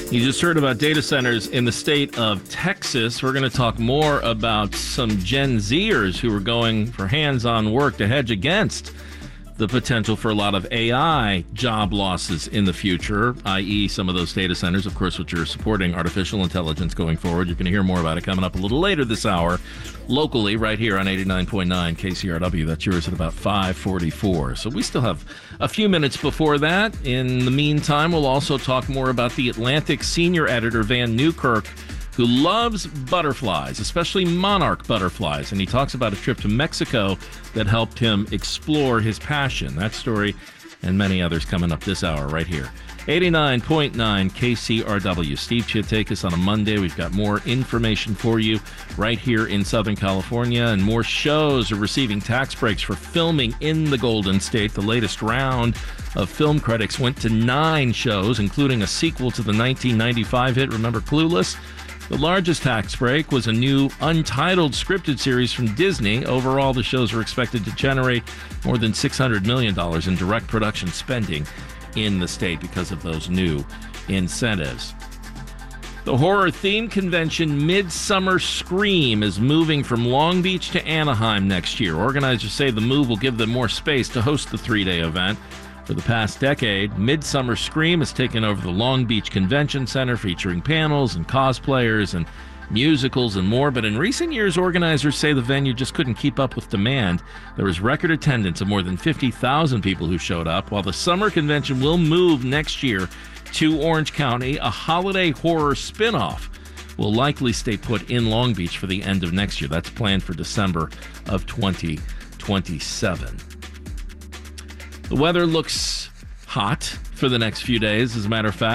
You just heard about data centers in the state of Texas. We're going to talk more about some Gen Zers who are going for hands-on work to hedge against the potential for a lot of AI job losses in the future, i.e. some of those data centers, of course, which are supporting artificial intelligence going forward. You're going to hear more about it coming up a little later this hour, locally, right here on 89.9 KCRW. That's yours at about 5:44. So we still have a few minutes before that. In the meantime, we'll also talk more about the Atlantic senior editor, Vann Newkirk, who loves butterflies, especially monarch butterflies. And he talks about a trip to Mexico that helped him explore his passion. That story and many others coming up this hour right here. 89.9 KCRW. Steve Chiatakis on a Monday. We've got more information for you right here in Southern California, and more shows are receiving tax breaks for filming in the Golden State. The latest round of film credits went to 9 shows, including a sequel to the 1995 hit, remember Clueless? The largest tax break was a new untitled scripted series from Disney. Overall, the shows are expected to generate more than $600 million in direct production spending in the state because of those new incentives. The horror theme convention Midsummer Scream is moving from Long Beach to Anaheim next year. Organizers say the move will give them more space to host the 3-day event. For the past decade, Midsummer Scream has taken over the Long Beach Convention Center, featuring panels and cosplayers and musicals and more. But in recent years, organizers say the venue just couldn't keep up with demand. There was record attendance of more than 50,000 people who showed up. While the summer convention will move next year to Orange County, a holiday horror spinoff will likely stay put in Long Beach for the end of next year. That's planned for December of 2027. The weather looks hot for the next few days, as a matter of fact.